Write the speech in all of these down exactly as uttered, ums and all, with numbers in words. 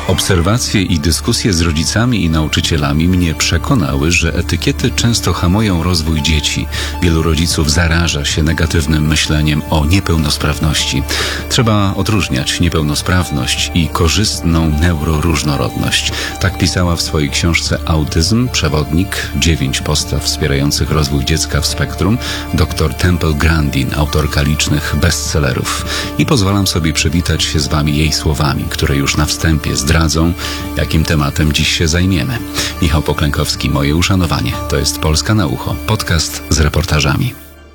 Obserwacje i dyskusje z rodzicami i nauczycielami mnie przekonały, że etykiety często hamują rozwój dzieci. Wielu rodziców zaraża się negatywnym myśleniem o niepełnosprawności. Trzeba odróżniać niepełnosprawność i korzystną neuroróżnorodność. Tak pisała w swojej książce Autyzm, przewodnik, dziewięć postaw wspierających rozwój dziecka w spektrum, dr Temple Grandin, autorka licznych bestsellerów. I pozwalam sobie przywitać się z Wami jej słowami, które już na wstępie zdradzą, jakim tematem dziś się zajmiemy. Michał Poklękowski, moje uszanowanie. To jest Polska na ucho, podcast z reportażami.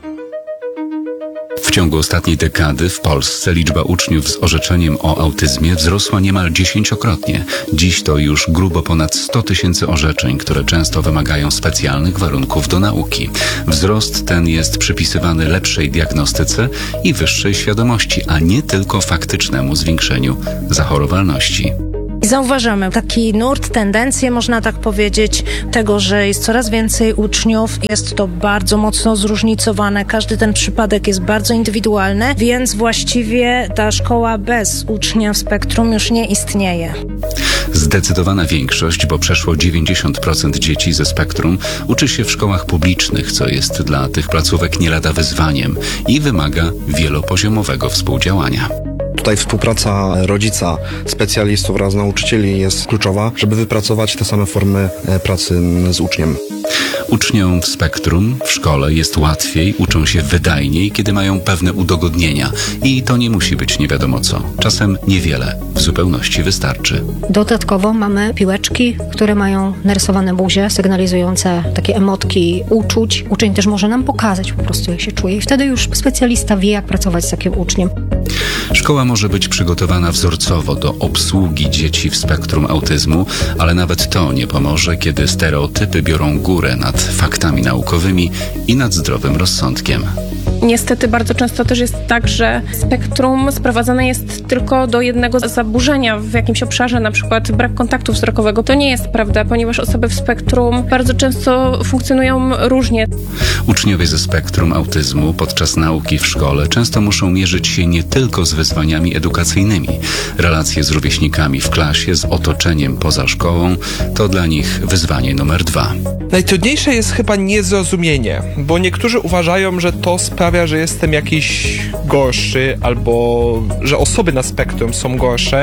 W ciągu ostatniej dekady w Polsce liczba uczniów z orzeczeniem o autyzmie wzrosła niemal dziesięciokrotnie. Dziś to już grubo ponad sto tysięcy orzeczeń, które często wymagają specjalnych warunków do nauki. Wzrost ten jest przypisywany lepszej diagnostyce i wyższej świadomości, a nie tylko faktycznemu zwiększeniu zachorowalności. Zauważamy taki nurt, tendencję, można tak powiedzieć, tego, że jest coraz więcej uczniów. Jest to bardzo mocno zróżnicowane. Każdy ten przypadek jest bardzo indywidualny, więc właściwie ta szkoła bez ucznia w spektrum już nie istnieje. Zdecydowana większość, bo przeszło dziewięćdziesiąt procent dzieci ze spektrum uczy się w szkołach publicznych, co jest dla tych placówek nie lada wyzwaniem i wymaga wielopoziomowego współdziałania. Tutaj współpraca rodzica, specjalistów oraz nauczycieli jest kluczowa, żeby wypracować te same formy pracy z uczniem. Uczniom w spektrum w szkole jest łatwiej, uczą się wydajniej, kiedy mają pewne udogodnienia. I to nie musi być nie wiadomo co. Czasem niewiele, w zupełności wystarczy. Dodatkowo mamy piłeczki, które mają narysowane buzie, sygnalizujące takie emotki uczuć. Uczeń też może nam pokazać po prostu, jak się czuje. I wtedy już specjalista wie, jak pracować z takim uczniem. Szkoła może być przygotowana wzorcowo do obsługi dzieci w spektrum autyzmu, ale nawet to nie pomoże, kiedy stereotypy biorą górę nad faktami naukowymi i nad zdrowym rozsądkiem. Niestety bardzo często też jest tak, że spektrum sprowadzane jest tylko do jednego zaburzenia w jakimś obszarze, na przykład brak kontaktu wzrokowego. To nie jest prawda, ponieważ osoby w spektrum bardzo często funkcjonują różnie. Uczniowie ze spektrum autyzmu podczas nauki w szkole często muszą mierzyć się nie tylko z wyzwaniami edukacyjnymi. Relacje z rówieśnikami w klasie, z otoczeniem poza szkołą to dla nich wyzwanie numer dwa. Najtrudniejsze jest chyba niezrozumienie, bo niektórzy uważają, że to sprawia, że jestem jakiś gorszy albo że osoby na spektrum są gorsze.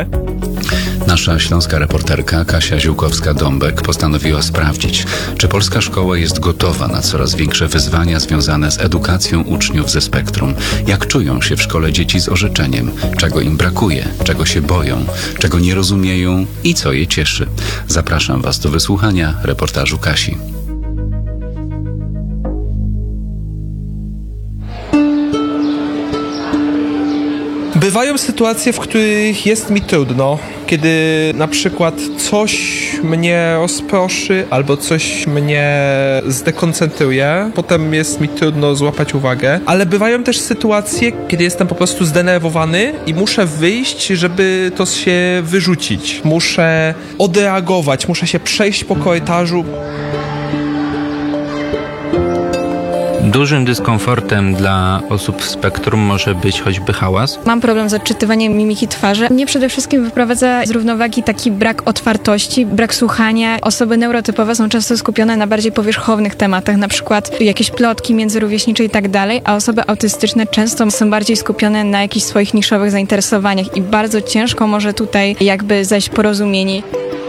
Nasza śląska reporterka Kasia Ziółkowska-Dąbek postanowiła sprawdzić, czy polska szkoła jest gotowa na coraz większe wyzwania związane z edukacją uczniów ze spektrum. Jak czują się w szkole dzieci z orzeczeniem, czego im brakuje, czego się boją, czego nie rozumieją i co je cieszy. Zapraszam Was do wysłuchania reportażu Kasi. Bywają sytuacje, w których jest mi trudno, kiedy na przykład coś mnie rozproszy albo coś mnie zdekoncentruje, potem jest mi trudno złapać uwagę, ale bywają też sytuacje, kiedy jestem po prostu zdenerwowany i muszę wyjść, żeby to się wyrzucić. Muszę odreagować, muszę się przejść po korytarzu. Dużym dyskomfortem dla osób w spektrum może być choćby hałas. Mam problem z odczytywaniem mimiki twarzy. Mnie przede wszystkim wyprowadza z równowagi taki brak otwartości, brak słuchania. Osoby neurotypowe są często skupione na bardziej powierzchownych tematach, na przykład jakieś plotki międzyrówieśnicze i tak dalej, a osoby autystyczne często są bardziej skupione na jakichś swoich niszowych zainteresowaniach i bardzo ciężko może tutaj jakby zajść porozumienie.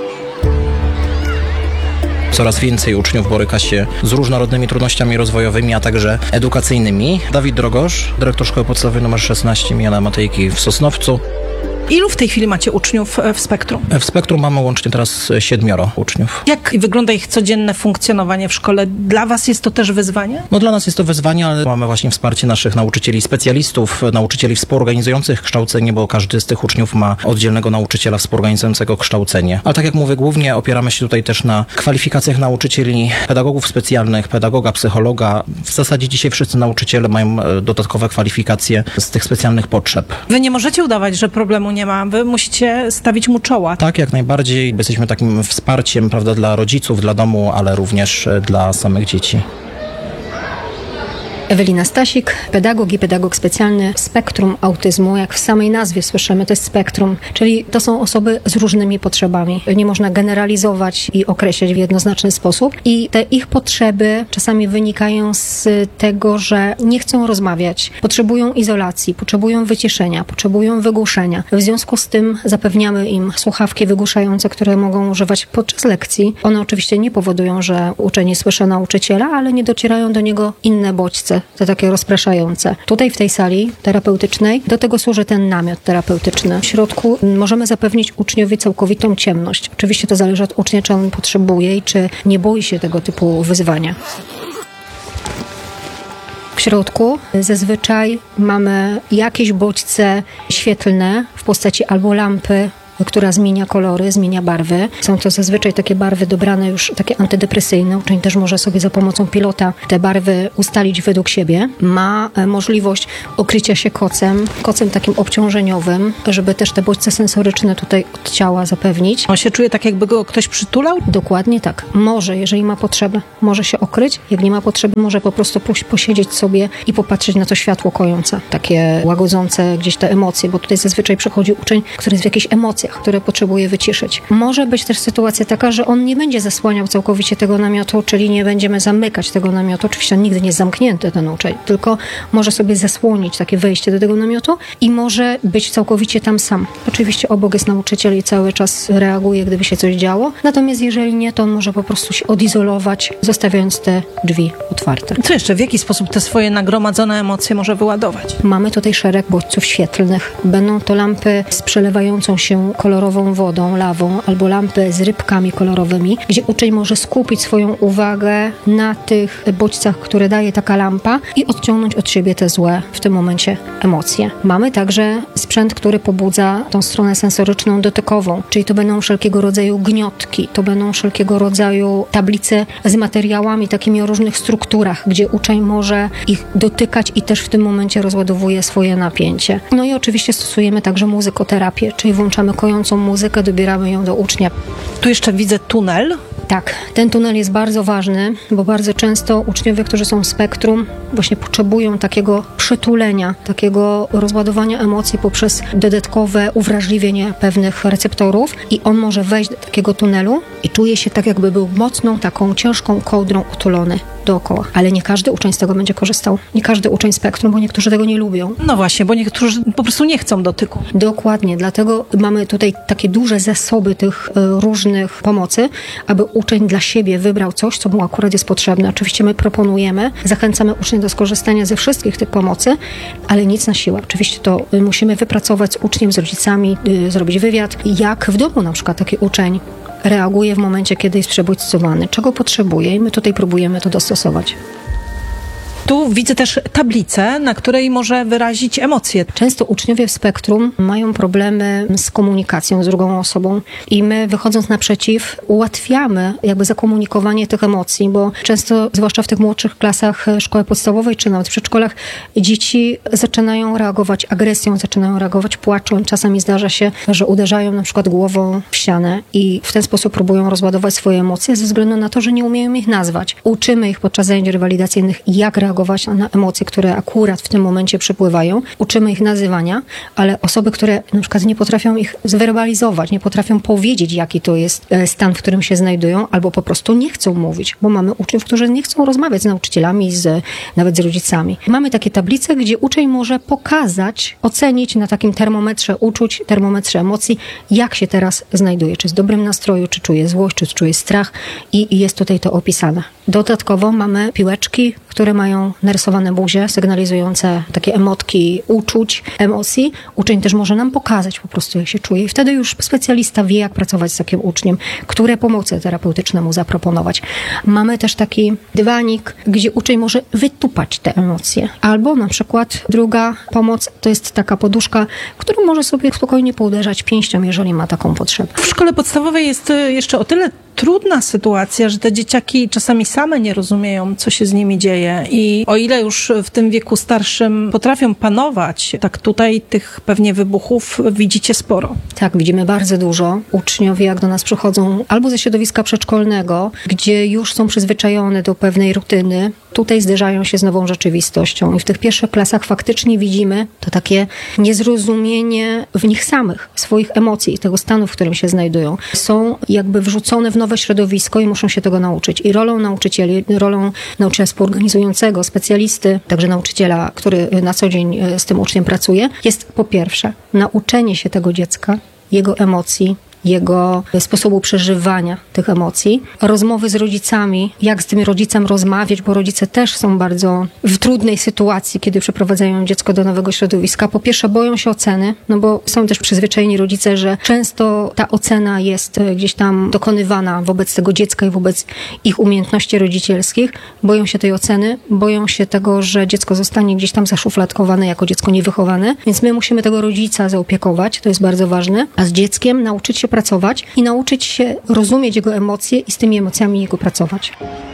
Coraz więcej uczniów boryka się z różnorodnymi trudnościami rozwojowymi, a także edukacyjnymi. Dawid Drogosz, dyrektor Szkoły Podstawowej nr szesnaście Jana Matejki w Sosnowcu. Ilu w tej chwili macie uczniów w spektrum? W spektrum mamy łącznie teraz siedmioro uczniów. Jak wygląda ich codzienne funkcjonowanie w szkole? Dla Was jest to też wyzwanie? No dla nas jest to wyzwanie, ale mamy właśnie wsparcie naszych nauczycieli specjalistów, nauczycieli współorganizujących kształcenie, bo każdy z tych uczniów ma oddzielnego nauczyciela współorganizującego kształcenie. Ale tak jak mówię, głównie opieramy się tutaj też na kwalifikacjach nauczycieli, pedagogów specjalnych, pedagoga, psychologa. W zasadzie dzisiaj wszyscy nauczyciele mają dodatkowe kwalifikacje z tych specjalnych potrzeb. Wy nie możecie udawać, że problemu nie ma. Wy musicie stawić mu czoła. Tak, jak najbardziej. Jesteśmy takim wsparciem, prawda, dla rodziców, dla domu, ale również dla samych dzieci. Ewelina Stasik, pedagog i pedagog specjalny spektrum autyzmu. Jak w samej nazwie słyszymy, to jest spektrum, czyli to są osoby z różnymi potrzebami. Nie można generalizować i określać w jednoznaczny sposób. I te ich potrzeby czasami wynikają z tego, że nie chcą rozmawiać, potrzebują izolacji, potrzebują wyciszenia, potrzebują wygłuszenia. W związku z tym zapewniamy im słuchawki wygłuszające, które mogą używać podczas lekcji. One oczywiście nie powodują, że uczeń nie słyszy nauczyciela, ale nie docierają do niego inne bodźce, te takie rozpraszające. Tutaj w tej sali terapeutycznej do tego służy ten namiot terapeutyczny. W środku możemy zapewnić uczniowi całkowitą ciemność. Oczywiście to zależy od ucznia, czy on potrzebuje i czy nie boi się tego typu wyzwania. W środku zazwyczaj mamy jakieś bodźce świetlne w postaci albo lampy, która zmienia kolory, zmienia barwy. Są to zazwyczaj takie barwy dobrane już, takie antydepresyjne. Uczeń też może sobie za pomocą pilota te barwy ustalić według siebie. Ma możliwość okrycia się kocem, kocem takim obciążeniowym, żeby też te bodźce sensoryczne tutaj od ciała zapewnić. On się czuje tak, jakby go ktoś przytulał? Dokładnie tak. Może, jeżeli ma potrzebę, może się okryć. Jak nie ma potrzeby, może po prostu posiedzieć sobie i popatrzeć na to światło kojące. Takie łagodzące gdzieś te emocje, bo tutaj zazwyczaj przychodzi uczeń, który jest w jakiejś emocji, które potrzebuje wyciszyć. Może być też sytuacja taka, że on nie będzie zasłaniał całkowicie tego namiotu, czyli nie będziemy zamykać tego namiotu. Oczywiście on nigdy nie jest zamknięty, ten uczeń, tylko może sobie zasłonić takie wejście do tego namiotu i może być całkowicie tam sam. Oczywiście obok jest nauczyciel i cały czas reaguje, gdyby się coś działo. Natomiast jeżeli nie, to on może po prostu się odizolować, zostawiając te drzwi otwarte. Co jeszcze? W jaki sposób te swoje nagromadzone emocje może wyładować? Mamy tutaj szereg bodźców świetlnych. Będą to lampy z przelewającą się kolorową wodą, lawą, albo lampy z rybkami kolorowymi, gdzie uczeń może skupić swoją uwagę na tych bodźcach, które daje taka lampa i odciągnąć od siebie te złe w tym momencie emocje. Mamy także sprzęt, który pobudza tą stronę sensoryczną dotykową, czyli to będą wszelkiego rodzaju gniotki, to będą wszelkiego rodzaju tablice z materiałami takimi o różnych strukturach, gdzie uczeń może ich dotykać i też w tym momencie rozładowuje swoje napięcie. No i oczywiście stosujemy także muzykoterapię, czyli włączamy kojącą muzykę, dobieramy ją do ucznia. Tu jeszcze widzę tunel. Tak, ten tunel jest bardzo ważny, bo bardzo często uczniowie, którzy są w spektrum, właśnie potrzebują takiego przytulenia, takiego rozładowania emocji poprzez dodatkowe uwrażliwienie pewnych receptorów i on może wejść do takiego tunelu i czuje się tak, jakby był mocną, taką ciężką kołdrą utulony dookoła. Ale nie każdy uczeń z tego będzie korzystał. Nie każdy uczeń spektrum, bo niektórzy tego nie lubią. No właśnie, bo niektórzy po prostu nie chcą dotyku. Dokładnie, dlatego mamy tutaj takie duże zasoby tych y, różnych pomocy, aby uczeń dla siebie wybrał coś, co mu akurat jest potrzebne. Oczywiście my proponujemy, zachęcamy ucznia do skorzystania ze wszystkich tych pomocy, ale nic na siłę. Oczywiście to y, musimy wypracować z uczniem, z rodzicami, y, zrobić wywiad. Jak w domu na przykład taki uczeń reaguje w momencie, kiedy jest przebodźcowany, czego potrzebuje i my tutaj próbujemy to dostosować. Tu widzę też tablicę, na której może wyrazić emocje. Często uczniowie w spektrum mają problemy z komunikacją z drugą osobą i my, wychodząc naprzeciw, ułatwiamy jakby zakomunikowanie tych emocji, bo często, zwłaszcza w tych młodszych klasach szkoły podstawowej czy nawet w przedszkolach, dzieci zaczynają reagować agresją, zaczynają reagować płaczem. Czasami zdarza się, że uderzają na przykład głową w ścianę i w ten sposób próbują rozładować swoje emocje ze względu na to, że nie umieją ich nazwać. Uczymy ich podczas zajęć rewalidacyjnych, jak reagować na emocje, które akurat w tym momencie przypływają. Uczymy ich nazywania, ale osoby, które na przykład nie potrafią ich zwerbalizować, nie potrafią powiedzieć, jaki to jest stan, w którym się znajdują, albo po prostu nie chcą mówić, bo mamy uczniów, którzy nie chcą rozmawiać z nauczycielami, z, nawet z rodzicami. Mamy takie tablice, gdzie uczeń może pokazać, ocenić na takim termometrze uczuć, termometrze emocji, jak się teraz znajduje, czy jest w dobrym nastroju, czy czuje złość, czy czuje strach i jest tutaj to opisane. Dodatkowo mamy piłeczki, które mają narysowane buzie, sygnalizujące takie emotki uczuć, emocji. Uczeń też może nam pokazać po prostu, jak się czuje. I wtedy już specjalista wie, jak pracować z takim uczniem, które pomocy terapeutyczne mu zaproponować. Mamy też taki dywanik, gdzie uczeń może wytupać te emocje. Albo na przykład druga pomoc to jest taka poduszka, którą może sobie spokojnie pouderzać pięścią, jeżeli ma taką potrzebę. W szkole podstawowej jest jeszcze o tyle trudna sytuacja, że te dzieciaki czasami same nie rozumieją, co się z nimi dzieje i o ile już w tym wieku starszym potrafią panować, tak tutaj tych pewnie wybuchów widzicie sporo. Tak, widzimy bardzo dużo. Uczniowie, jak do nas przychodzą albo ze środowiska przedszkolnego, gdzie już są przyzwyczajone do pewnej rutyny, tutaj zderzają się z nową rzeczywistością i w tych pierwszych klasach faktycznie widzimy to takie niezrozumienie w nich samych, swoich emocji i tego stanu, w którym się znajdują. Są jakby wrzucone w nowe środowisko i muszą się tego nauczyć. I rolą nauczycieli, rolą nauczyciela współorganizującego, specjalisty, także nauczyciela, który na co dzień z tym uczniem pracuje, jest po pierwsze nauczenie się tego dziecka, jego emocji, jego sposobu przeżywania tych emocji, rozmowy z rodzicami, jak z tym rodzicem rozmawiać, bo rodzice też są bardzo w trudnej sytuacji, kiedy przeprowadzają dziecko do nowego środowiska. Po pierwsze boją się oceny, no bo są też przyzwyczajeni rodzice, że często ta ocena jest gdzieś tam dokonywana wobec tego dziecka i wobec ich umiejętności rodzicielskich. Boją się tej oceny, boją się tego, że dziecko zostanie gdzieś tam zaszufladkowane jako dziecko niewychowane, więc my musimy tego rodzica zaopiekować, to jest bardzo ważne, a z dzieckiem nauczyć się pracować i nauczyć się rozumieć jego emocje i z tymi emocjami jego pracować.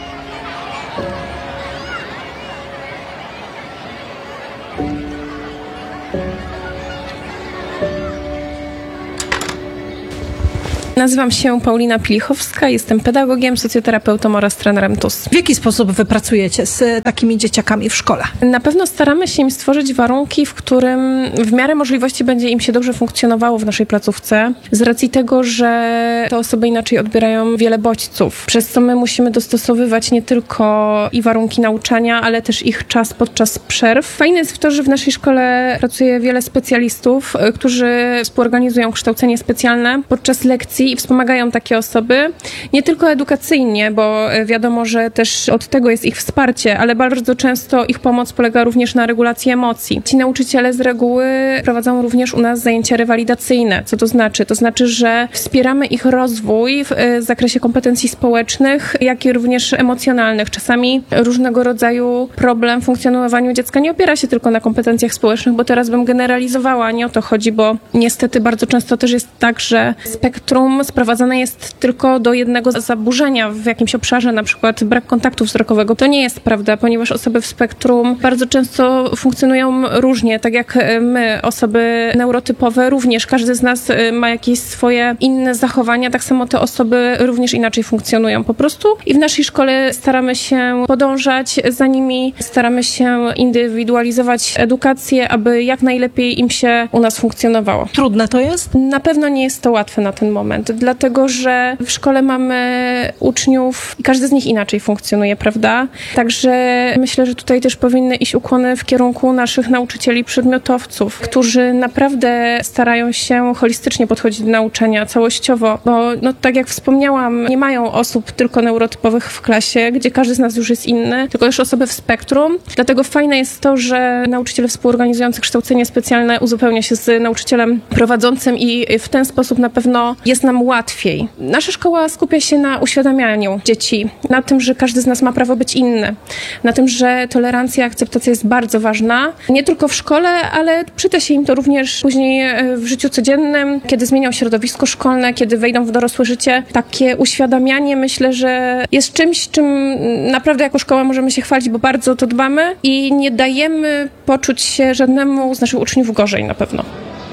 Nazywam się Paulina Pilichowska, jestem pedagogiem, socjoterapeutą oraz trenerem T U S. W jaki sposób wy pracujecie z takimi dzieciakami w szkole? Na pewno staramy się im stworzyć warunki, w którym w miarę możliwości będzie im się dobrze funkcjonowało w naszej placówce, z racji tego, że te osoby inaczej odbierają wiele bodźców, przez co my musimy dostosowywać nie tylko i warunki nauczania, ale też ich czas podczas przerw. Fajne jest w to, że w naszej szkole pracuje wiele specjalistów, którzy współorganizują kształcenie specjalne podczas lekcji i wspomagają takie osoby, nie tylko edukacyjnie, bo wiadomo, że też od tego jest ich wsparcie, ale bardzo często ich pomoc polega również na regulacji emocji. Ci nauczyciele z reguły prowadzą również u nas zajęcia rewalidacyjne. Co to znaczy? To znaczy, że wspieramy ich rozwój w zakresie kompetencji społecznych, jak i również emocjonalnych. Czasami różnego rodzaju problem w funkcjonowaniu dziecka nie opiera się tylko na kompetencjach społecznych, bo teraz bym generalizowała, nie o to chodzi, bo niestety bardzo często też jest tak, że spektrum sprowadzane jest tylko do jednego zaburzenia w jakimś obszarze, na przykład brak kontaktu wzrokowego. To nie jest prawda, ponieważ osoby w spektrum bardzo często funkcjonują różnie, tak jak my, osoby neurotypowe również. Każdy z nas ma jakieś swoje inne zachowania, tak samo te osoby również inaczej funkcjonują po prostu i w naszej szkole staramy się podążać za nimi, staramy się indywidualizować edukację, aby jak najlepiej im się u nas funkcjonowało. Trudne to jest? Na pewno nie jest to łatwe na ten moment, dlatego że w szkole mamy uczniów i każdy z nich inaczej funkcjonuje, prawda? Także myślę, że tutaj też powinny iść ukłony w kierunku naszych nauczycieli przedmiotowców, którzy naprawdę starają się holistycznie podchodzić do nauczania całościowo, bo no, tak jak wspomniałam, nie mają osób tylko neurotypowych w klasie, gdzie każdy z nas już jest inny, tylko też osoby w spektrum. Dlatego fajne jest to, że nauczyciel współorganizujący kształcenie specjalne uzupełnia się z nauczycielem prowadzącym i w ten sposób na pewno jest nam łatwiej. Nasza szkoła skupia się na uświadamianiu dzieci, na tym, że każdy z nas ma prawo być inny, na tym, że tolerancja, akceptacja jest bardzo ważna, nie tylko w szkole, ale przyda się im to również później w życiu codziennym, kiedy zmienią środowisko szkolne, kiedy wejdą w dorosłe życie. Takie uświadamianie, myślę, że jest czymś, czym naprawdę jako szkoła możemy się chwalić, bo bardzo o to dbamy i nie dajemy poczuć się żadnemu z naszych uczniów gorzej na pewno.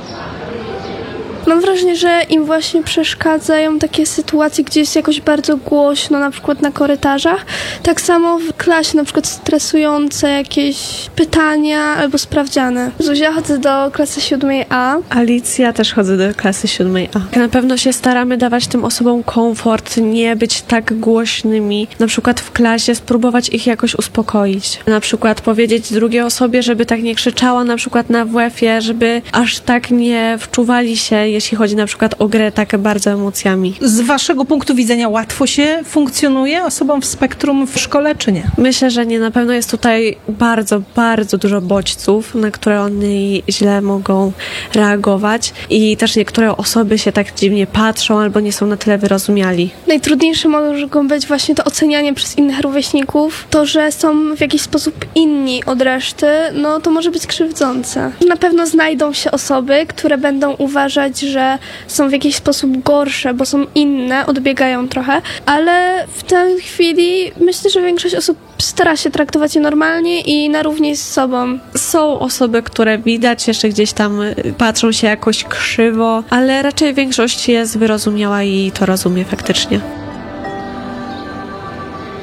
Mam wrażenie, że im właśnie przeszkadzają takie sytuacje, gdzie jest jakoś bardzo głośno, na przykład na korytarzach. Tak samo w klasie, na przykład stresujące jakieś pytania albo sprawdziany. Zuzia, chodzę do klasy siódmej A. Alicja, też chodzę do klasy siódmej A. Na pewno się staramy dawać tym osobom komfort, nie być tak głośnymi. Na przykład w klasie spróbować ich jakoś uspokoić. Na przykład powiedzieć drugiej osobie, żeby tak nie krzyczała na przykład na W F-ie, żeby aż tak nie wczuwali się, jeśli chodzi na przykład o grę tak bardzo emocjami. Z waszego punktu widzenia łatwo się funkcjonuje osobom w spektrum w szkole, czy nie? Myślę, że nie. Na pewno jest tutaj bardzo, bardzo dużo bodźców, na które oni źle mogą reagować i też niektóre osoby się tak dziwnie patrzą albo nie są na tyle wyrozumiali. Najtrudniejsze mogą być właśnie to ocenianie przez innych rówieśników. To, że są w jakiś sposób inni od reszty, no to może być krzywdzące. Na pewno znajdą się osoby, które będą uważać, że są w jakiś sposób gorsze, bo są inne, odbiegają trochę, ale w tej chwili myślę, że większość osób stara się traktować je normalnie i na równi z sobą. Są osoby, które widać jeszcze gdzieś tam patrzą się jakoś krzywo, ale raczej większość jest wyrozumiała i to rozumie faktycznie.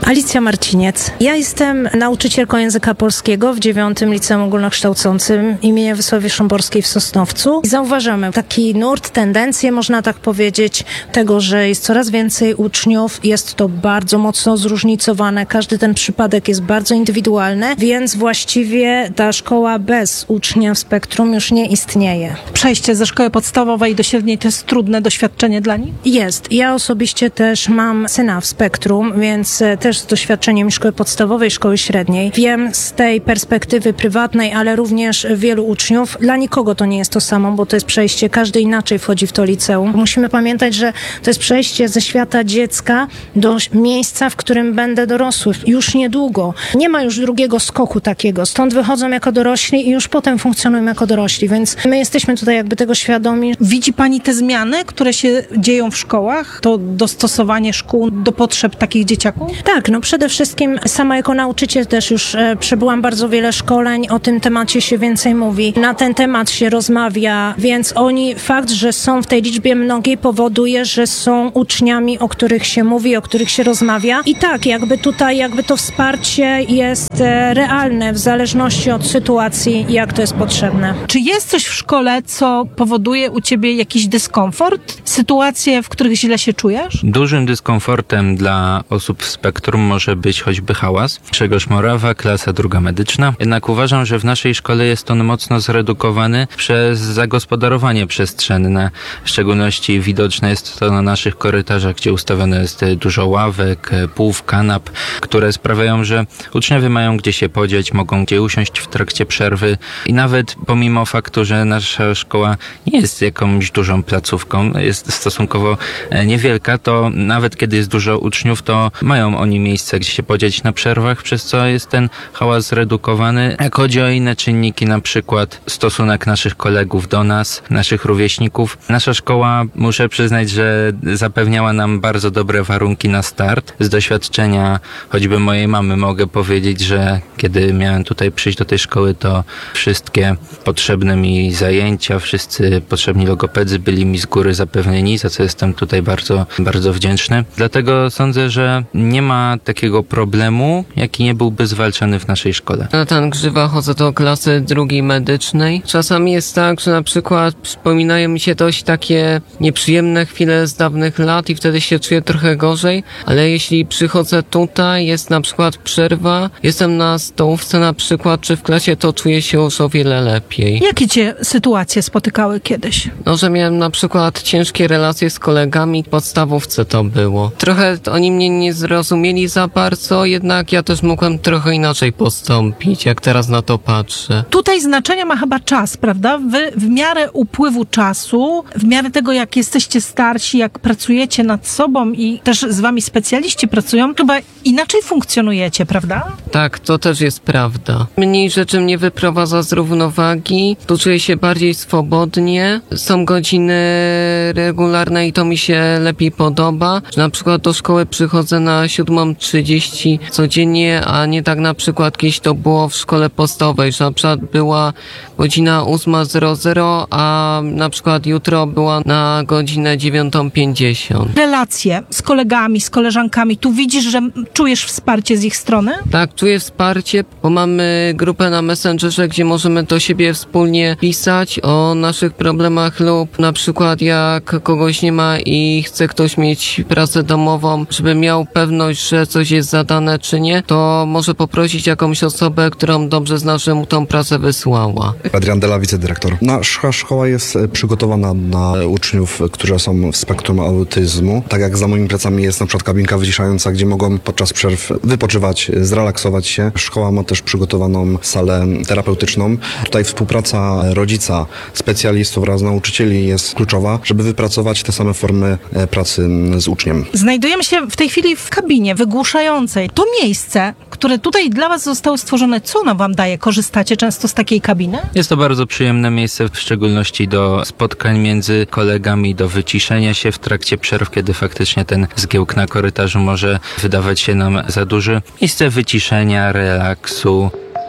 Alicja Marciniec. Ja jestem nauczycielką języka polskiego w dziewiątym Liceum Ogólnokształcącym imienia Wysławy Szymborskiej w Sosnowcu. I zauważamy taki nurt, tendencję, można tak powiedzieć, tego, że jest coraz więcej uczniów. Jest to bardzo mocno zróżnicowane. Każdy ten przypadek jest bardzo indywidualny, więc właściwie ta szkoła bez ucznia w spektrum już nie istnieje. Przejście ze szkoły podstawowej do średniej to jest trudne doświadczenie dla nich? Jest. Ja osobiście też mam syna w spektrum, więc też z doświadczeniem szkoły podstawowej, szkoły średniej. Wiem z tej perspektywy prywatnej, ale również wielu uczniów. Dla nikogo to nie jest to samo, bo to jest przejście, każdy inaczej wchodzi w to liceum. Musimy pamiętać, że to jest przejście ze świata dziecka do miejsca, w którym będę dorosły. Już niedługo. Nie ma już drugiego skoku takiego. Stąd wychodzą jako dorośli i już potem funkcjonują jako dorośli, więc my jesteśmy tutaj jakby tego świadomi. Widzi Pani te zmiany, które się dzieją w szkołach? To dostosowanie szkół do potrzeb takich dzieciaków? Tak, no przede wszystkim sama jako nauczyciel też już e, przebyłam bardzo wiele szkoleń, o tym temacie się więcej mówi, na ten temat się rozmawia, więc oni, fakt, że są w tej liczbie mnogiej powoduje, że są uczniami, o których się mówi, o których się rozmawia i tak, jakby tutaj, jakby to wsparcie jest e, realne w zależności od sytuacji, jak to jest potrzebne. Czy jest coś w szkole, co powoduje u Ciebie jakiś dyskomfort? Sytuacje, w których źle się czujesz? Dużym dyskomfortem dla osób w spektrum może być choćby hałas. Grzegorz Morawa, klasa druga medyczna. Jednak uważam, że w naszej szkole jest on mocno zredukowany przez zagospodarowanie przestrzenne. W szczególności widoczne jest to na naszych korytarzach, gdzie ustawione jest dużo ławek, półw, kanap, które sprawiają, że uczniowie mają gdzie się podzieć, mogą gdzie usiąść w trakcie przerwy i nawet pomimo faktu, że nasza szkoła nie jest jakąś dużą placówką, jest stosunkowo niewielka, to nawet kiedy jest dużo uczniów, to mają oni miejsce, gdzie się podzieć na przerwach, przez co jest ten hałas zredukowany. Jak chodzi o inne czynniki, na przykład stosunek naszych kolegów do nas, naszych rówieśników, nasza szkoła, muszę przyznać, że zapewniała nam bardzo dobre warunki na start. Z doświadczenia choćby mojej mamy mogę powiedzieć, że kiedy miałem tutaj przyjść do tej szkoły, to wszystkie potrzebne mi zajęcia, wszyscy potrzebni logopedzy byli mi z góry zapewnieni, za co jestem tutaj bardzo, bardzo wdzięczny. Dlatego sądzę, że nie ma takiego problemu, jaki nie byłby zwalczany w naszej szkole. Natan Grzywa, chodzę do klasy drugiej medycznej. Czasami jest tak, że na przykład przypominają mi się dość takie nieprzyjemne chwile z dawnych lat i wtedy się czuję trochę gorzej, ale jeśli przychodzę tutaj, jest na przykład przerwa, jestem na stołówce na przykład, czy w klasie, to czuję się już o wiele lepiej. Jakie Cię sytuacje spotykały kiedyś? No, że miałem na przykład ciężkie relacje z kolegami, w podstawówce to było. Trochę oni mnie nie zrozumieli za bardzo, jednak ja też mogłem trochę inaczej postąpić, jak teraz na to patrzę. Tutaj znaczenie ma chyba czas, prawda? Wy w miarę upływu czasu, w miarę tego, jak jesteście starsi, jak pracujecie nad sobą i też z Wami specjaliści pracują, chyba inaczej funkcjonujecie, prawda? Tak, to też jest prawda. Mniej rzeczy mnie wyprowadza z równowagi, tu czuję się bardziej swobodnie, są godziny regularne i to mi się lepiej podoba. Na przykład do szkoły przychodzę na siódma trzydzieści codziennie, a nie tak na przykład kiedyś to było w szkole podstawowej, że na przykład była godzina ósma zero zero, a na przykład jutro była na godzinę dziewiątą pięćdziesiąt. Relacje z kolegami, z koleżankami, tu widzisz, że czujesz wsparcie z ich strony? Tak, czuję wsparcie, bo mamy grupę na Messengerze, gdzie możemy do siebie wspólnie pisać o naszych problemach lub na przykład jak kogoś nie ma i chce ktoś mieć pracę domową, żeby miał pewność, że coś jest zadane czy nie, to może poprosić jakąś osobę, którą dobrze zna, że mu tą pracę wysłała. Adrian Dela, wicedyrektor. Nasza szkoła jest przygotowana na uczniów, którzy są w spektrum autyzmu. Tak jak za moimi plecami jest na przykład kabinka wyciszająca, gdzie mogą podczas przerw wypoczywać, zrelaksować się. Szkoła ma też przygotowaną salę terapeutyczną. Tutaj współpraca rodzica, specjalistów oraz nauczycieli jest kluczowa, żeby wypracować te same formy pracy z uczniem. Znajdujemy się w tej chwili w kabinie wygłuszającej. To miejsce, które tutaj dla Was zostało stworzone, co ono Wam daje? Korzystacie często z takiej kabiny? Jest to bardzo przyjemne miejsce, w szczególności do spotkań między kolegami, do wyciszenia się w trakcie przerw, kiedy faktycznie ten zgiełk na korytarzu może wydawać się nam za duży. Miejsce wyciszenia, relaksu.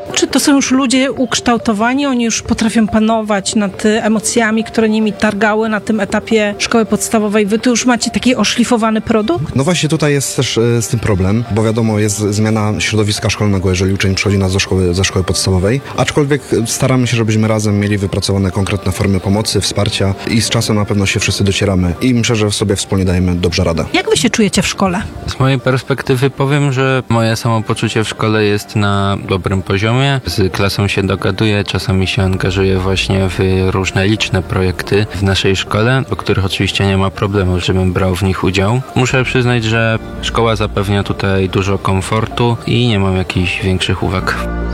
Czy to są już ludzie ukształtowani, oni już potrafią panować nad emocjami, które nimi targały na tym etapie szkoły podstawowej? Wy tu już macie taki oszlifowany produkt? No właśnie tutaj jest też e, z tym problem, bo wiadomo, jest zmiana środowiska szkolnego, jeżeli uczeń przychodzi nas do szkoły, ze szkoły podstawowej, aczkolwiek staramy się, żebyśmy razem mieli wypracowane konkretne formy pomocy, wsparcia i z czasem na pewno się wszyscy docieramy i myślę, że sobie wspólnie dajemy dobrze radę. Jak wy się czujecie w szkole? Z mojej perspektywy powiem, że moje samopoczucie w szkole jest na dobrym poziomie. Z klasą się dogaduję, czasami się angażuję właśnie w różne liczne projekty w naszej szkole, o których oczywiście nie ma problemu, żebym brał w nich udział. Muszę przyznać, że szkoła zapewnia tutaj dużo komfortu i nie mam jakichś większych uwag.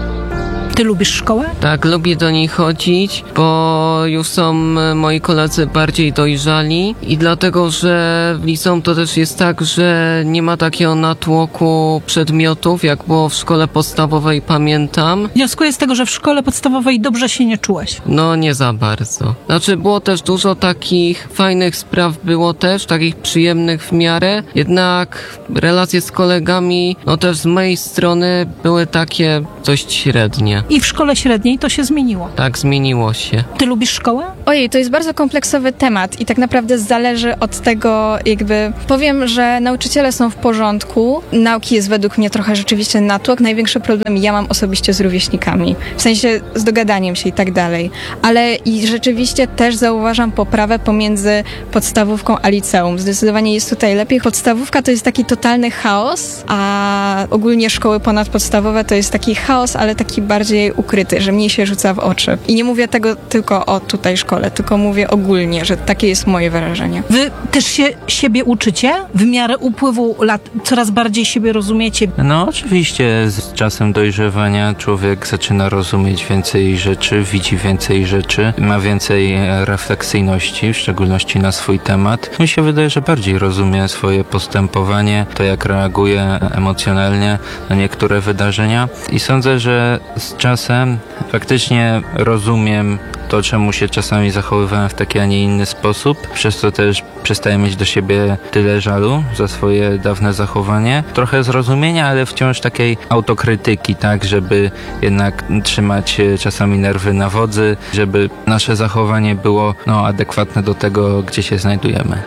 Ty lubisz szkołę? Tak, lubię do niej chodzić, bo już są moi koledzy bardziej dojrzali i dlatego, że w liceum to też jest tak, że nie ma takiego natłoku przedmiotów, jak było w szkole podstawowej, pamiętam. Wnioskuję z tego, że w szkole podstawowej dobrze się nie czułeś. No nie za bardzo. Znaczy było też dużo takich fajnych spraw, było też takich przyjemnych w miarę, jednak relacje z kolegami, no też z mojej strony były takie dość średnie. I w szkole średniej to się zmieniło. Tak, zmieniło się. Ty lubisz szkołę? Ojej, to jest bardzo kompleksowy temat i tak naprawdę zależy od tego, jakby powiem, że nauczyciele są w porządku, nauki jest według mnie trochę rzeczywiście natłok, największy problem ja mam osobiście z rówieśnikami, w sensie z dogadaniem się i tak dalej, ale i rzeczywiście też zauważam poprawę pomiędzy podstawówką a liceum. Zdecydowanie jest tutaj lepiej. Podstawówka to jest taki totalny chaos, a ogólnie szkoły ponadpodstawowe to jest taki chaos, ale taki bardziej ukryty, że mniej się rzuca w oczy. I nie mówię tego tylko o tutaj szkole, tylko mówię ogólnie, że takie jest moje wrażenie. Wy też się siebie uczycie? W miarę upływu lat coraz bardziej siebie rozumiecie? No oczywiście z czasem dojrzewania człowiek zaczyna rozumieć więcej rzeczy, widzi więcej rzeczy, ma więcej refleksyjności, w szczególności na swój temat. Mi się wydaje, że bardziej rozumie swoje postępowanie, to jak reaguje emocjonalnie na niektóre wydarzenia i sądzę, że z czasem faktycznie rozumiem to, czemu się czasami zachowywałem w taki, a nie inny sposób. Przez to też przestaję mieć do siebie tyle żalu za swoje dawne zachowanie. Trochę zrozumienia, ale wciąż takiej autokrytyki, tak, żeby jednak trzymać czasami nerwy na wodzy, żeby nasze zachowanie było no, adekwatne do tego, gdzie się znajdujemy.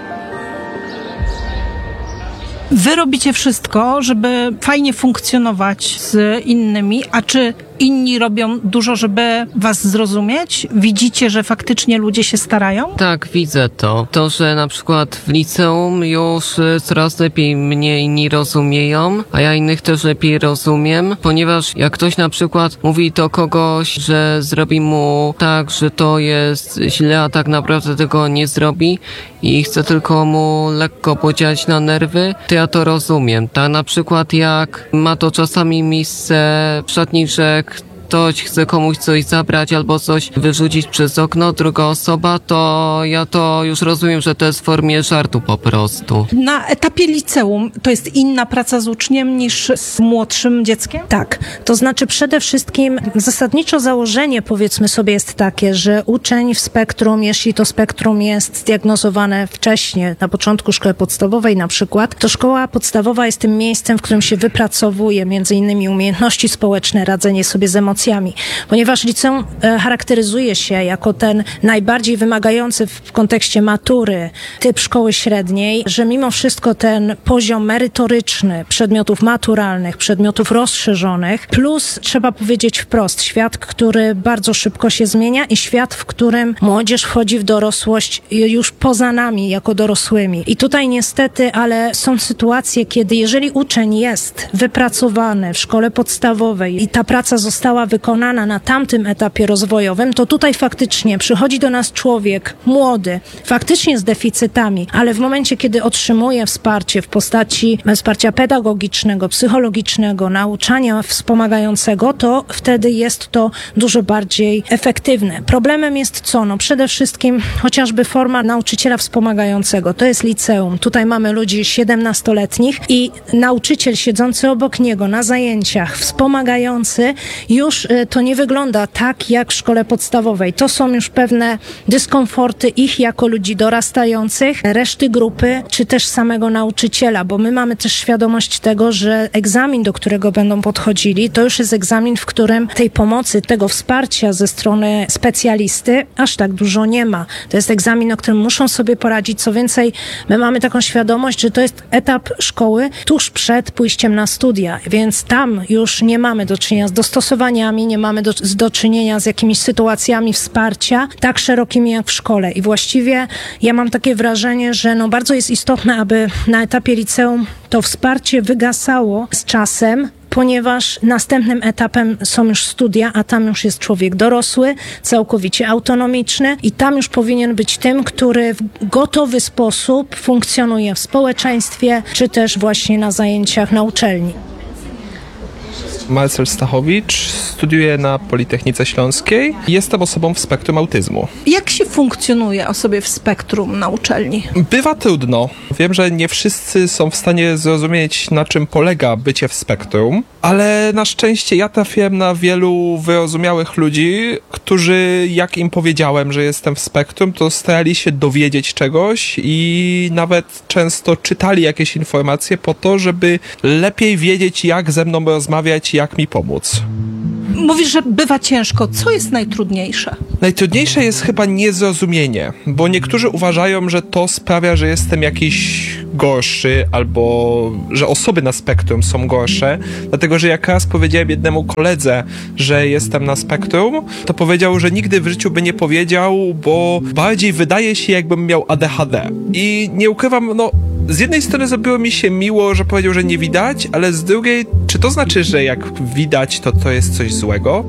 Wy robicie wszystko, żeby fajnie funkcjonować z innymi, a czy inni robią dużo, żeby was zrozumieć? Widzicie, że faktycznie ludzie się starają? Tak, widzę to. To, że na przykład w liceum już y, coraz lepiej mnie inni rozumieją, a ja innych też lepiej rozumiem, ponieważ jak ktoś na przykład mówi do kogoś, że zrobi mu tak, że to jest źle, a tak naprawdę tego nie zrobi i chce tylko mu lekko podziać na nerwy, to ja to rozumiem. Tak na przykład jak ma to czasami miejsce w szatni, że ktoś chce komuś coś zabrać albo coś wyrzucić przez okno, druga osoba, to ja to już rozumiem, że to jest w formie żartu po prostu. Na etapie liceum to jest inna praca z uczniem niż z młodszym dzieckiem? Tak, to znaczy przede wszystkim zasadniczo założenie, powiedzmy sobie, jest takie, że uczeń w spektrum, jeśli to spektrum jest zdiagnozowane wcześniej, na początku szkoły podstawowej na przykład, to szkoła podstawowa jest tym miejscem, w którym się wypracowuje między innymi umiejętności społeczne, radzenie sobie z emocjami, ponieważ liceum e, charakteryzuje się jako ten najbardziej wymagający w kontekście matury typ szkoły średniej, że mimo wszystko ten poziom merytoryczny przedmiotów maturalnych, przedmiotów rozszerzonych, plus trzeba powiedzieć wprost, świat, który bardzo szybko się zmienia i świat, w którym młodzież wchodzi w dorosłość już poza nami, jako dorosłymi. I tutaj niestety, ale są sytuacje, kiedy jeżeli uczeń jest wypracowany w szkole podstawowej i ta praca została wykonana na tamtym etapie rozwojowym, to tutaj faktycznie przychodzi do nas człowiek młody, faktycznie z deficytami, ale w momencie, kiedy otrzymuje wsparcie w postaci wsparcia pedagogicznego, psychologicznego, nauczania wspomagającego, to wtedy jest to dużo bardziej efektywne. Problemem jest co? No przede wszystkim chociażby forma nauczyciela wspomagającego. To jest liceum. Tutaj mamy ludzi siedemnastoletnich i nauczyciel siedzący obok niego na zajęciach, wspomagający, już już y, to nie wygląda tak jak w szkole podstawowej. To są już pewne dyskomforty ich jako ludzi dorastających, reszty grupy, czy też samego nauczyciela, bo my mamy też świadomość tego, że egzamin, do którego będą podchodzili, to już jest egzamin, w którym tej pomocy, tego wsparcia ze strony specjalisty aż tak dużo nie ma. To jest egzamin, o którym muszą sobie poradzić. Co więcej, my mamy taką świadomość, że to jest etap szkoły tuż przed pójściem na studia, więc tam już nie mamy do czynienia z dostosowaniami, nie mamy do, do czynienia z jakimiś sytuacjami wsparcia tak szerokimi jak w szkole. I właściwie ja mam takie wrażenie, że no bardzo jest istotne, aby na etapie liceum to wsparcie wygasało z czasem, ponieważ następnym etapem są już studia, a tam już jest człowiek dorosły, całkowicie autonomiczny i tam już powinien być tym, który w gotowy sposób funkcjonuje w społeczeństwie, czy też właśnie na zajęciach na uczelni. Marcel Stachowicz, studiuję na Politechnice Śląskiej. Jestem osobą w spektrum autyzmu. Jak się funkcjonuje osobie w spektrum na uczelni? Bywa trudno. Wiem, że nie wszyscy są w stanie zrozumieć, na czym polega bycie w spektrum, ale na szczęście ja trafiłem na wielu wyrozumiałych ludzi, którzy, jak im powiedziałem, że jestem w spektrum, to starali się dowiedzieć czegoś i nawet często czytali jakieś informacje po to, żeby lepiej wiedzieć, jak ze mną rozmawiać, jak mi pomóc. Mówisz, że bywa ciężko. Co jest najtrudniejsze? Najtrudniejsze jest chyba niezrozumienie, bo niektórzy uważają, że to sprawia, że jestem jakiś gorszy albo że osoby na spektrum są gorsze, dlatego że jak raz powiedziałem jednemu koledze, że jestem na spektrum, to powiedział, że nigdy w życiu by nie powiedział, bo bardziej wydaje się, jakbym miał A D H D. I nie ukrywam, no z jednej strony zrobiło mi się miło, że powiedział, że nie widać, ale z drugiej, czy to znaczy, że jak widać, to to jest coś złego?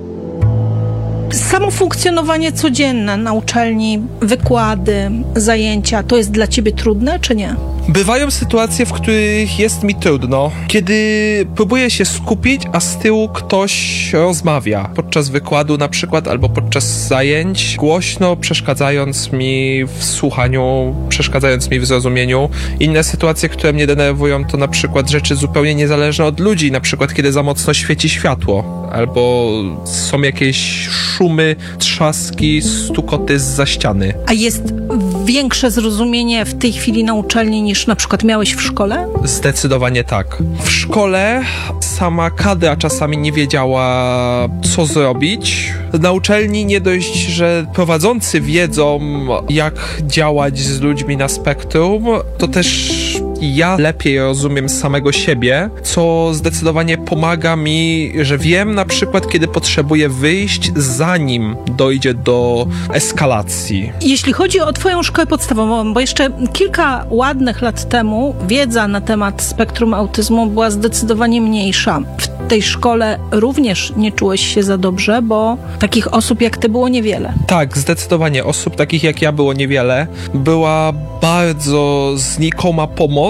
Samo funkcjonowanie codzienne na uczelni, wykłady, zajęcia, to jest dla ciebie trudne, czy nie? Bywają sytuacje, w których jest mi trudno, kiedy próbuję się skupić, a z tyłu ktoś rozmawia podczas wykładu na przykład albo podczas zajęć, głośno przeszkadzając mi w słuchaniu, przeszkadzając mi w zrozumieniu. Inne sytuacje, które mnie denerwują, to na przykład rzeczy zupełnie niezależne od ludzi, na przykład kiedy za mocno świeci światło albo są jakieś szumy, trzaski, stukoty zza ściany. A jest większe zrozumienie w tej chwili na uczelni niż na przykład miałeś w szkole? Zdecydowanie tak. W szkole sama kadra czasami nie wiedziała, co zrobić. Na uczelni nie dość, że prowadzący wiedzą, jak działać z ludźmi na spektrum, to też ja lepiej rozumiem samego siebie, co zdecydowanie pomaga mi, że wiem na przykład, kiedy potrzebuję wyjść, zanim dojdzie do eskalacji. Jeśli chodzi o twoją szkołę podstawową, bo jeszcze kilka ładnych lat temu wiedza na temat spektrum autyzmu była zdecydowanie mniejsza. W tej szkole również nie czułeś się za dobrze, bo takich osób jak ty było niewiele. Tak, zdecydowanie. Osób takich jak ja było niewiele. Była bardzo znikoma pomoc.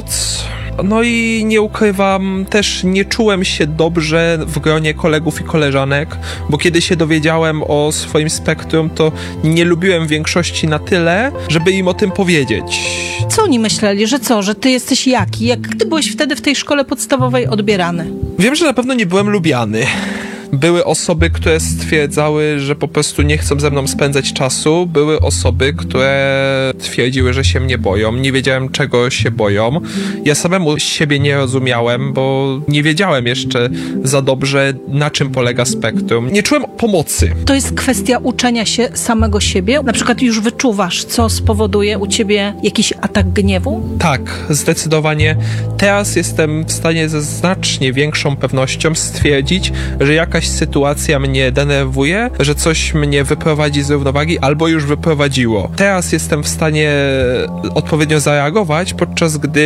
No i nie ukrywam, też nie czułem się dobrze w gronie kolegów i koleżanek, bo kiedy się dowiedziałem o swoim spektrum, to nie lubiłem większości na tyle, żeby im o tym powiedzieć. Co oni myśleli, że co, że ty jesteś jaki? Jak ty byłeś wtedy w tej szkole podstawowej odbierany? Wiem, że na pewno nie byłem lubiany. Były osoby, które stwierdzały, że po prostu nie chcą ze mną spędzać czasu. Były osoby, które twierdziły, że się mnie boją. Nie wiedziałem, czego się boją. Ja samemu siebie nie rozumiałem, bo nie wiedziałem jeszcze za dobrze, na czym polega spektrum. Nie czułem pomocy. To jest kwestia uczenia się samego siebie? Na przykład już wyczuwasz, co spowoduje u ciebie jakiś atak gniewu? Tak, zdecydowanie. Teraz jestem w stanie ze znacznie większą pewnością stwierdzić, że jakaś sytuacja mnie denerwuje, że coś mnie wyprowadzi z równowagi albo już wyprowadziło. Teraz jestem w stanie odpowiednio zareagować, podczas gdy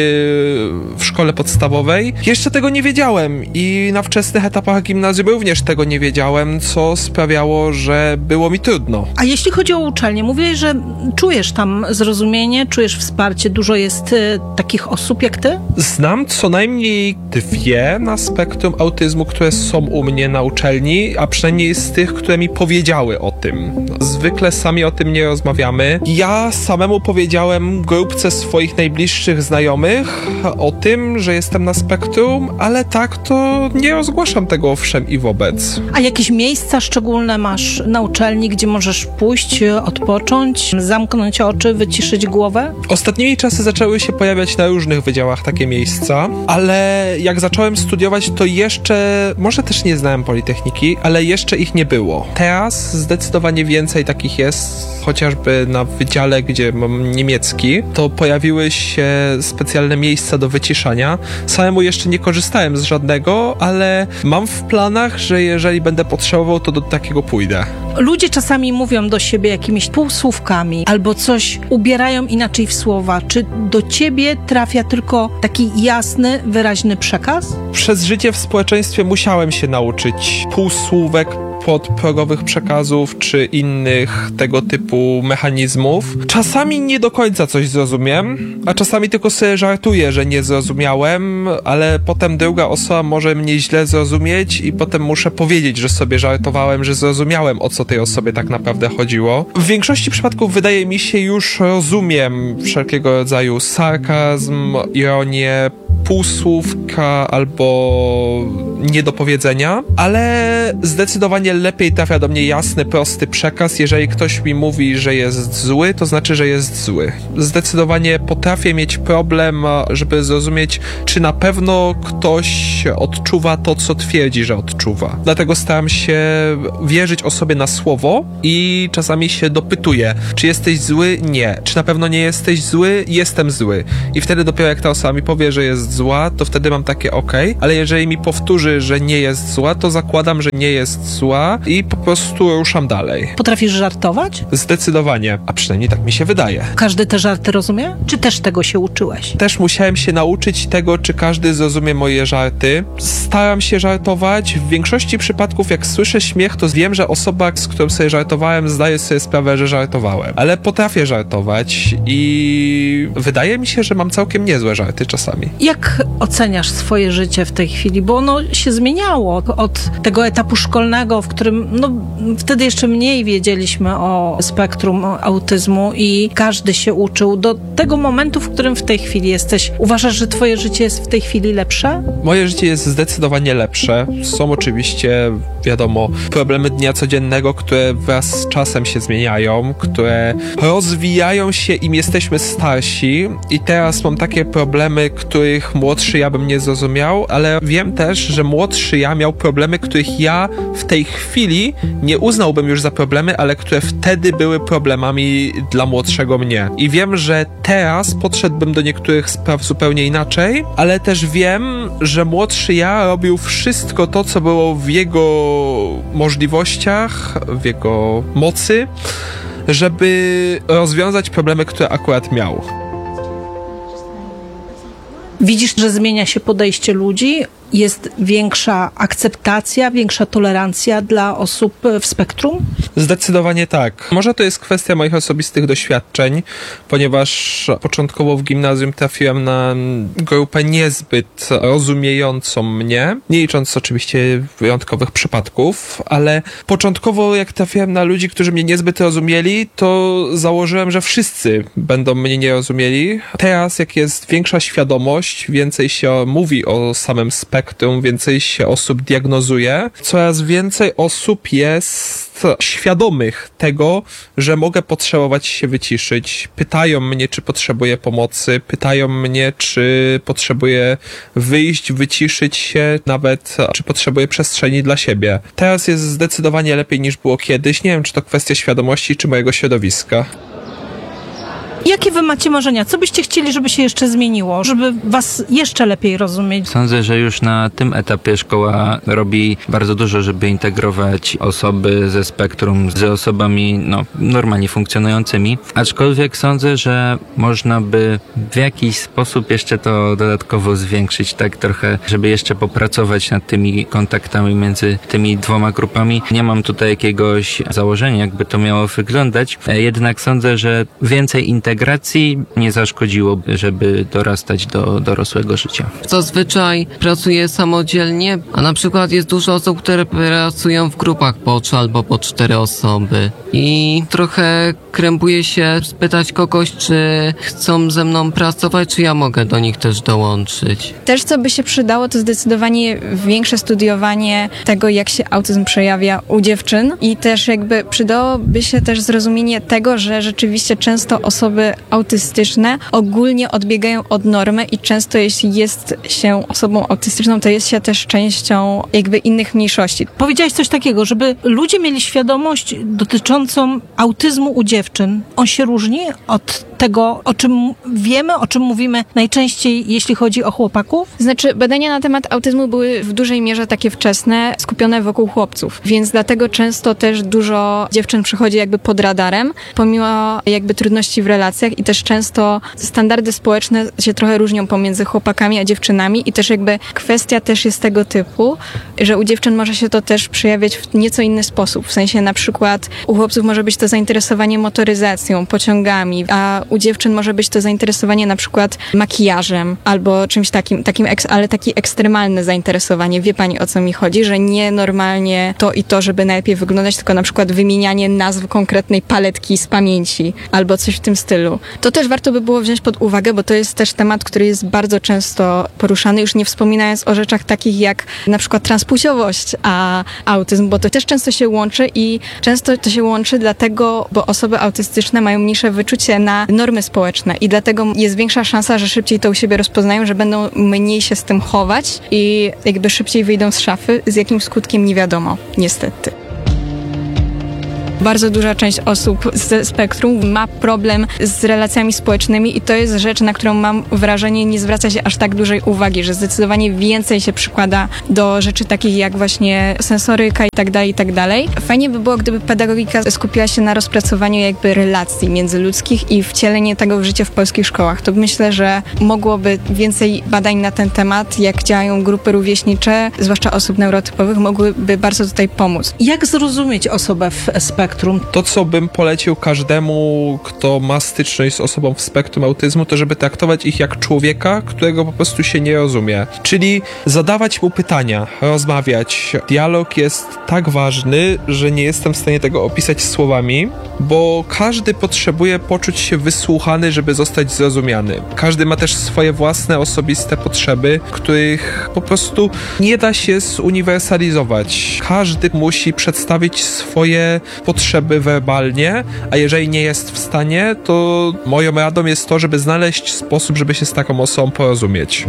w szkole podstawowej jeszcze tego nie wiedziałem i na wczesnych etapach gimnazjum również tego nie wiedziałem, co sprawiało, że było mi trudno. A jeśli chodzi o uczelnię, mówiłeś, że czujesz tam zrozumienie, czujesz wsparcie, dużo jest y, takich osób jak ty? Znam co najmniej dwie na spektrum autyzmu, które są u mnie na uczelni. uczelni, a przynajmniej z tych, które mi powiedziały o tym. Zwykle sami o tym nie rozmawiamy. Ja samemu powiedziałem grupce swoich najbliższych znajomych o tym, że jestem na spektrum, ale tak to nie rozgłaszam tego wszem i wobec. A jakieś miejsca szczególne masz na uczelni, gdzie możesz pójść, odpocząć, zamknąć oczy, wyciszyć głowę? Ostatnimi czasy zaczęły się pojawiać na różnych wydziałach takie miejsca, ale jak zacząłem studiować, to jeszcze, może też nie znałem Politechniki, ale jeszcze ich nie było. Teraz zdecydowanie więcej takich jest, chociażby na wydziale, gdzie mam niemiecki, to pojawiły się specjalne miejsca do wyciszania. Samemu jeszcze nie korzystałem z żadnego, ale mam w planach, że jeżeli będę potrzebował, to do takiego pójdę. Ludzie czasami mówią do siebie jakimiś półsłówkami albo coś ubierają inaczej w słowa. Czy do ciebie trafia tylko taki jasny, wyraźny przekaz? Przez życie w społeczeństwie musiałem się nauczyć półsłówek, podprogowych przekazów czy innych tego typu mechanizmów. Czasami nie do końca coś zrozumiem, a czasami tylko sobie żartuję, że nie zrozumiałem, ale potem druga osoba może mnie źle zrozumieć i potem muszę powiedzieć, że sobie żartowałem, że zrozumiałem, o co tej osobie tak naprawdę chodziło. W większości przypadków wydaje mi się, już rozumiem wszelkiego rodzaju sarkazm, ironię, półsłówka albo niedopowiedzenia, ale zdecydowanie lepiej trafia do mnie jasny, prosty przekaz. Jeżeli ktoś mi mówi, że jest zły, to znaczy, że jest zły. Zdecydowanie potrafię mieć problem, żeby zrozumieć, czy na pewno ktoś odczuwa to, co twierdzi, że odczuwa. Dlatego staram się wierzyć osobie na słowo i czasami się dopytuję, czy jesteś zły? Nie. Czy na pewno nie jesteś zły? Jestem zły. I wtedy dopiero jak ta osoba mi powie, że jest zła, to wtedy mam takie okej, ale jeżeli mi powtórzy, że nie jest zła, to zakładam, że nie jest zła i po prostu ruszam dalej. Potrafisz żartować? Zdecydowanie, a przynajmniej tak mi się wydaje. Każdy te żarty rozumie? Czy też tego się uczyłeś? Też musiałem się nauczyć tego, czy każdy zrozumie moje żarty. Staram się żartować. W większości przypadków, jak słyszę śmiech, to wiem, że osoba, z którą sobie żartowałem, zdaje sobie sprawę, że żartowałem. Ale potrafię żartować i wydaje mi się, że mam całkiem niezłe żarty czasami. Jak oceniasz swoje życie w tej chwili? Bo ono się zmieniało od tego etapu szkolnego, w którym no, wtedy jeszcze mniej wiedzieliśmy o spektrum autyzmu i każdy się uczył, do tego momentu, w którym w tej chwili jesteś. Uważasz, że twoje życie jest w tej chwili lepsze? Moje życie jest zdecydowanie lepsze. Są oczywiście, wiadomo, problemy dnia codziennego, które wraz z czasem się zmieniają, które rozwijają się, im jesteśmy starsi i teraz mam takie problemy, których młodszy ja bym nie zrozumiał, ale wiem też, że młodszy ja miał problemy, których ja w tej chwili nie uznałbym już za problemy, ale które wtedy były problemami dla młodszego mnie. I wiem, że teraz podszedłbym do niektórych spraw zupełnie inaczej, ale też wiem, że młodszy ja robił wszystko to, co było w jego możliwościach, w jego mocy, żeby rozwiązać problemy, które akurat miał. Widzisz, że zmienia się podejście ludzi? Jest większa akceptacja, większa tolerancja dla osób w spektrum? Zdecydowanie tak. Może to jest kwestia moich osobistych doświadczeń, ponieważ początkowo w gimnazjum trafiłem na grupę niezbyt rozumiejącą mnie, nie licząc oczywiście wyjątkowych przypadków, ale początkowo jak trafiłem na ludzi, którzy mnie niezbyt rozumieli, to założyłem, że wszyscy będą mnie nie rozumieli. Teraz jak jest większa świadomość, więcej się mówi o samym spektrum, więcej się osób diagnozuje, coraz więcej osób jest świadomych tego, że mogę potrzebować się wyciszyć. Pytają mnie, czy potrzebuję pomocy, pytają mnie, czy potrzebuję wyjść, wyciszyć się, nawet czy potrzebuję przestrzeni dla siebie. Teraz jest zdecydowanie lepiej niż było kiedyś. Nie wiem, czy to kwestia świadomości, czy mojego środowiska. Jakie wy macie marzenia? Co byście chcieli, żeby się jeszcze zmieniło? Żeby was jeszcze lepiej rozumieć? Sądzę, że już na tym etapie szkoła robi bardzo dużo, żeby integrować osoby ze spektrum z osobami no, normalnie funkcjonującymi. Aczkolwiek sądzę, że można by w jakiś sposób jeszcze to dodatkowo zwiększyć, tak trochę, żeby jeszcze popracować nad tymi kontaktami między tymi dwoma grupami. Nie mam tutaj jakiegoś założenia, jakby to miało wyglądać. Jednak sądzę, że więcej integracji integracji nie zaszkodziłoby, żeby dorastać do dorosłego życia. Zazwyczaj pracuje samodzielnie, a na przykład jest dużo osób, które pracują w grupach po trzy albo po cztery osoby i trochę krępuje się spytać kogoś, czy chcą ze mną pracować, czy ja mogę do nich też dołączyć. Też co by się przydało, to zdecydowanie większe studiowanie tego, jak się autyzm przejawia u dziewczyn i też jakby przydałoby się też zrozumienie tego, że rzeczywiście często osoby autystyczne ogólnie odbiegają od normy i często jeśli jest się osobą autystyczną, to jest się też częścią jakby innych mniejszości. Powiedziałaś coś takiego, żeby ludzie mieli świadomość dotyczącą autyzmu u dziewczyn. On się różni od tego, o czym wiemy, o czym mówimy najczęściej, jeśli chodzi o chłopaków? Znaczy, badania na temat autyzmu były w dużej mierze takie wczesne, skupione wokół chłopców, więc dlatego często też dużo dziewczyn przychodzi jakby pod radarem, pomimo jakby trudności w relacjach i też często standardy społeczne się trochę różnią pomiędzy chłopakami a dziewczynami i też jakby kwestia też jest tego typu, że u dziewczyn może się to też przejawiać w nieco inny sposób, w sensie na przykład u chłopców może być to zainteresowanie motoryzacją, pociągami, a u dziewczyn może być to zainteresowanie na przykład makijażem albo czymś takim, takim eks, ale takie ekstremalne zainteresowanie. Wie pani, o co mi chodzi? Że nie normalnie to i to, żeby najlepiej wyglądać, tylko na przykład wymienianie nazw konkretnej paletki z pamięci albo coś w tym stylu. To też warto by było wziąć pod uwagę, bo to jest też temat, który jest bardzo często poruszany, już nie wspominając o rzeczach takich jak na przykład transpłciowość, a autyzm, bo to też często się łączy i często to się łączy dlatego, bo osoby autystyczne mają mniejsze wyczucie na normy społeczne i dlatego jest większa szansa, że szybciej to u siebie rozpoznają, że będą mniej się z tym chować i jakby szybciej wyjdą z szafy, z jakim skutkiem nie wiadomo, niestety. Bardzo duża część osób ze spektrum ma problem z relacjami społecznymi i to jest rzecz, na którą mam wrażenie nie zwraca się aż tak dużej uwagi, że zdecydowanie więcej się przykłada do rzeczy takich jak właśnie sensoryka i tak dalej, i tak dalej. Fajnie by było, gdyby pedagogika skupiła się na rozpracowaniu jakby relacji międzyludzkich i wcielenie tego w życie w polskich szkołach. To myślę, że mogłoby więcej badań na ten temat, jak działają grupy rówieśnicze, zwłaszcza osób neurotypowych, mogłyby bardzo tutaj pomóc. Jak zrozumieć osobę w spektrum? To, co bym polecił każdemu, kto ma styczność z osobą w spektrum autyzmu, to żeby traktować ich jak człowieka, którego po prostu się nie rozumie. Czyli zadawać mu pytania, rozmawiać. Dialog jest tak ważny, że nie jestem w stanie tego opisać słowami, bo każdy potrzebuje poczuć się wysłuchany, żeby zostać zrozumiany. Każdy ma też swoje własne, osobiste potrzeby, których po prostu nie da się zuniwersalizować. Każdy musi przedstawić swoje potrzeby werbalnie, a jeżeli nie jest w stanie, to moją radą jest to, żeby znaleźć sposób, żeby się z taką osobą porozumieć.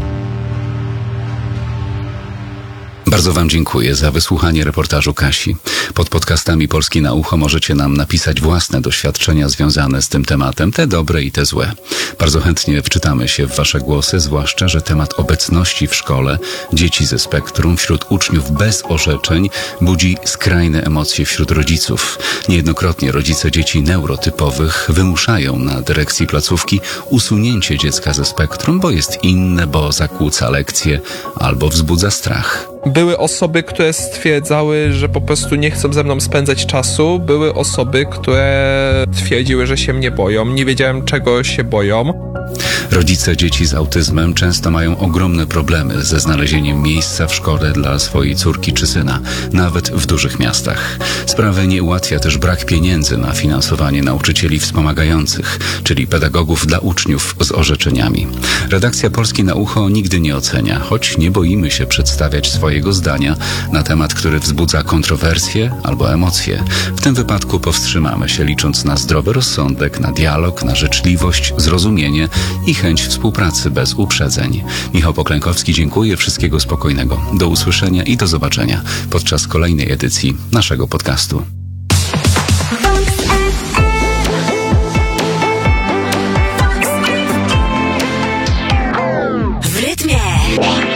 Bardzo Wam dziękuję za wysłuchanie reportażu Kasi. Pod podcastami Polski na Ucho możecie nam napisać własne doświadczenia związane z tym tematem, te dobre i te złe. Bardzo chętnie wczytamy się w Wasze głosy, zwłaszcza, że temat obecności w szkole dzieci ze spektrum wśród uczniów bez orzeczeń budzi skrajne emocje wśród rodziców. Niejednokrotnie rodzice dzieci neurotypowych wymuszają na dyrekcji placówki usunięcie dziecka ze spektrum, bo jest inne, bo zakłóca lekcje albo wzbudza strach. Były osoby, które stwierdzały, że po prostu nie chcą ze mną spędzać czasu. Były osoby, które twierdziły, że się mnie boją. Nie wiedziałem, czego się boją. Rodzice dzieci z autyzmem często mają ogromne problemy ze znalezieniem miejsca w szkole dla swojej córki czy syna, nawet w dużych miastach. Sprawę nie ułatwia też brak pieniędzy na finansowanie nauczycieli wspomagających, czyli pedagogów dla uczniów z orzeczeniami. Redakcja Polski na Ucho nigdy nie ocenia, choć nie boimy się przedstawiać swojego zdania na temat, który wzbudza kontrowersje albo emocje. W tym wypadku powstrzymamy się, licząc na zdrowy rozsądek, na dialog, na życzliwość, zrozumienie i chęć współpracy bez uprzedzeń. Michał Poklękowski, dziękuję, wszystkiego spokojnego. Do usłyszenia i do zobaczenia podczas kolejnej edycji naszego podcastu.